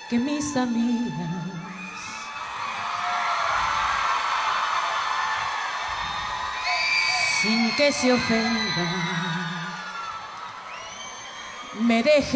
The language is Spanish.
que mis amigas sin que se ofendan me dejen